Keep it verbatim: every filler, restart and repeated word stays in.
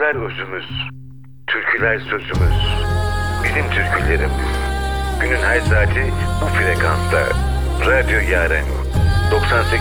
Sözler özümüz, türküler sözümüz, bizim türkülerimiz. Günün her saati bu frekansta. Radyo Yaren doksan sekiz